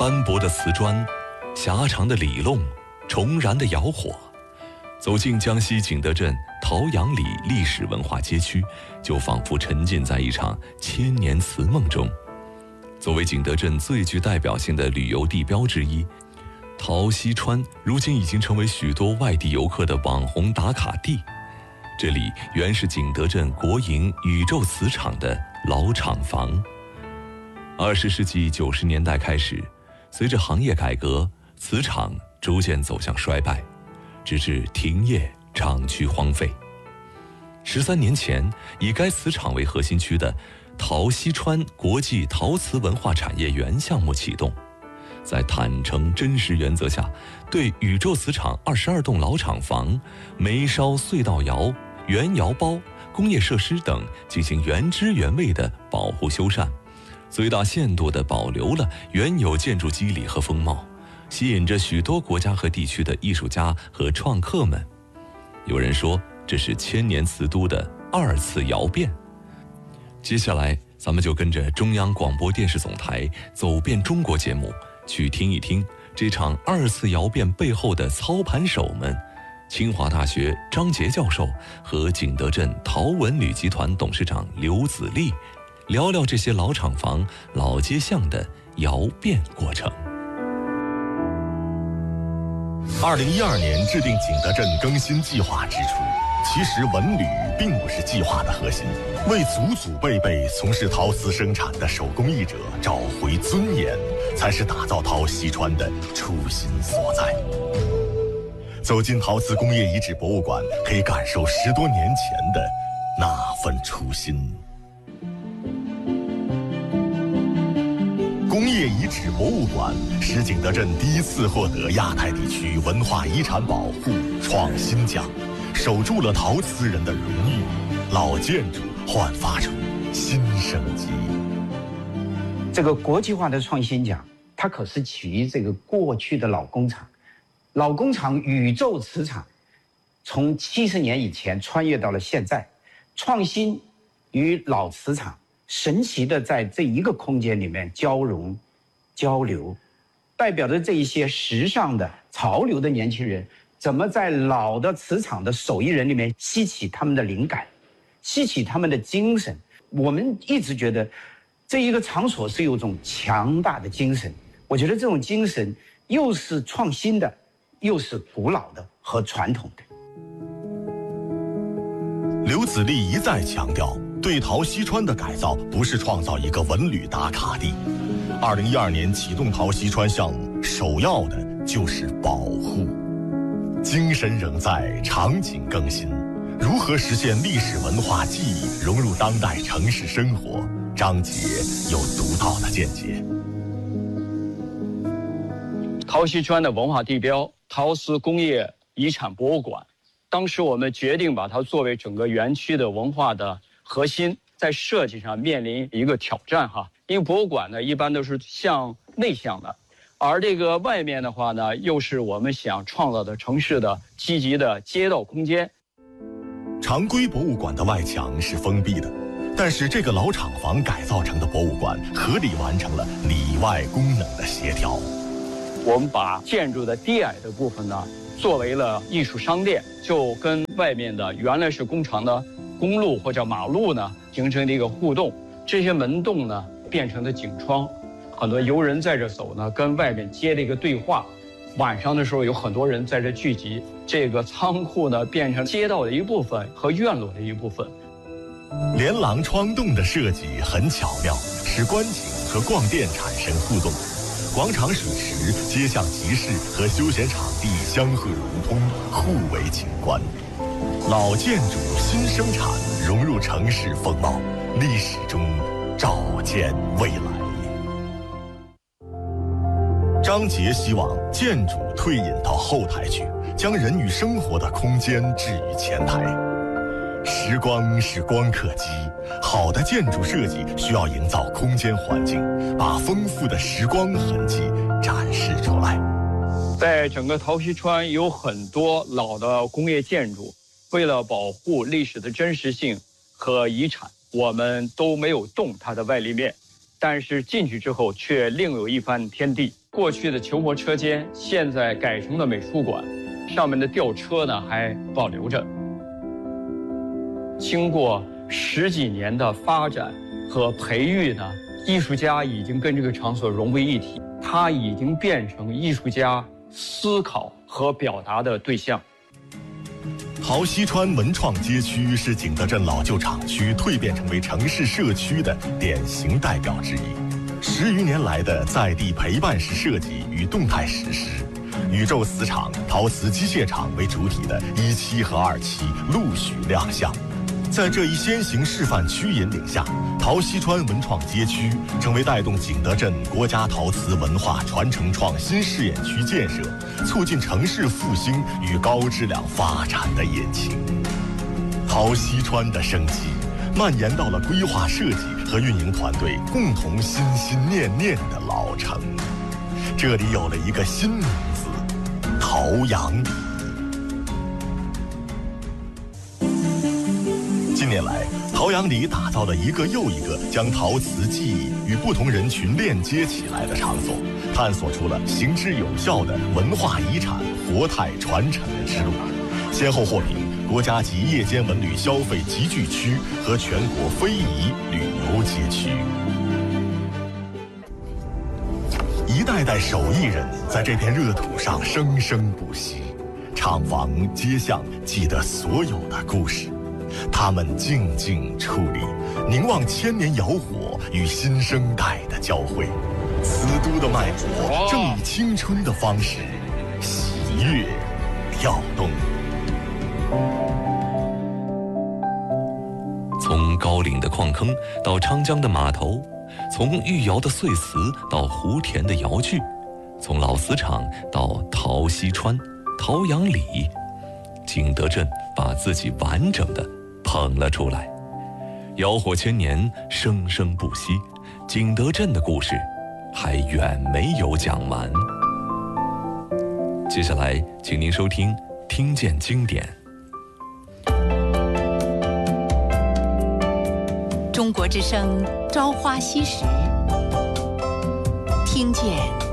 斑驳的瓷砖，狭长的里弄，重燃的窑火。走进江西景德镇陶阳里历史文化街区，就仿佛沉浸在一场千年瓷梦中。作为景德镇最具代表性的旅游地标之一，陶溪川如今已经成为许多外地游客的网红打卡地。这里原是景德镇国营宇宙瓷厂的老厂房。20世纪90年代开始，随着行业改革，瓷厂逐渐走向衰败，直至停业，厂区荒废。13年前，以该瓷厂为核心区的陶溪川国际陶瓷文化产业园项目启动，在坦诚真实原则下，对宇宙瓷厂22栋老厂房、煤烧隧道窑、原窑包、工业设施等进行原汁原味的保护修缮，最大限度地保留了原有建筑肌理和风貌，吸引着许多国家和地区的艺术家和创客们。有人说，这是千年瓷都的2次窑变。接下来，咱们就跟着中央广播电视总台走遍中国节目，去听一听这场2次窑变背后的操盘手们。清华大学张杰教授和景德镇陶文旅集团董事长刘子立聊聊这些老厂房、老街巷的窑变过程。 2012年制定景德镇更新计划之初，其实文旅并不是计划的核心，为祖祖辈辈从事陶瓷生产的手工艺者找回尊严，才是打造陶溪川的初心所在。走进陶瓷工业遗址博物馆，可以感受10多年前的那份初心。工业遗址博物馆是景德镇第一次获得亚太地区文化遗产保护创新奖，守住了陶瓷人的荣誉，老建筑焕发出新生机。 这个国际化的创新奖，它可是起于这个过去的老工厂。老工厂宇宙瓷厂，从70年以前穿越到了现在，创新与老瓷厂神奇的在这一个空间里面交融、交流，代表着这一些时尚的、潮流的年轻人，怎么在老的瓷厂的手艺人里面吸起他们的灵感，吸起他们的精神。我们一直觉得，这一个场所是有一种强大的精神。我觉得这种精神又是创新的，又是古老的和传统的。 刘子立一再强调，对陶溪川的改造不是创造一个文旅打卡地。2012年启动陶溪川项目，首要的就是保护。精神仍在，场景更新。如何实现历史文化记忆融入当代城市生活？张杰有独到的见解。 陶溪川的文化地标陶瓷工业遗产博物馆，当时我们决定把它作为整个园区的文化的核心，在设计上面临一个挑战哈，因为博物馆呢一般都是向内向的，而这个外面的话呢，又是我们想创造的城市的积极的街道空间。 常规博物馆的外墙是封闭的，但是这个老厂房改造成的博物馆合理完成了里外功能的协调。 我们把建筑的低矮的部分呢，作为了艺术商店，就跟外面的原来是工厂的公路或者马路呢，形成了一个互动。这些门洞呢，变成了景窗，很多游人在这走呢，跟外面接了一个对话。晚上的时候，有很多人在这聚集。这个仓库呢，变成街道的一部分和院落的一部分。 连廊窗洞的设计很巧妙，使观景和逛店产生互动。广场水池、街巷集市和休闲场地相互融通，互为景观。老建筑新生产融入城市风貌，历史中照见未来。张杰希望建筑退隐到后台去，将人与生活的空间置于前台。时光是光刻机，好的建筑设计需要营造空间环境，把丰富的时光痕迹展示出来。 在整个陶溪川有很多老的工业建筑，为了保护历史的真实性和遗产，我们都没有动它的外立面，但是进去之后却另有一番天地。 过去的囚魔车间现在改成了美术馆，上面的吊车呢还保留着。经过10几年的发展和培育呢，艺术家已经跟这个场所融为一体，它已经变成艺术家思考和表达的对象。 陶溪川文创街区是景德镇老旧厂区蜕变成为城市社区的典型代表之一。10余年来的在地陪伴式设计与动态实施，宇宙磁场、陶瓷机械厂为主体的1期和2期陆续亮相。在这一先行示范区引领下，陶溪川文创街区成为带动景德镇国家陶瓷文化传承创新试验区建设，促进城市复兴与高质量发展的引擎。陶溪川的生机蔓延到了规划设计和运营团队共同心心念念的老城。这里有了一个新名字——陶阳里。近年来，陶阳里打造了一个又一个将陶瓷技艺与不同人群链接起来的场所，探索出了行之有效的文化遗产活态传承的之路，先后获评国家级夜间文旅消费集聚区和全国非遗旅游街区。一代代手艺人在这片热土上生生不息，厂房、街巷记得所有的故事。他们静静矗立，凝望千年窑火与新生代的交汇。瓷都的脉搏正以青春的方式喜悦跳动。 从高岭的矿坑到昌江的码头，从御窑的碎瓷到湖田的窑具，从老瓷厂到陶溪川、陶阳里，景德镇把自己完整的捧了出来。窑火千年，生生不息，景德镇的故事还远没有讲完。接下来请您收听听见经典。 中国之声《朝花夕拾》，听见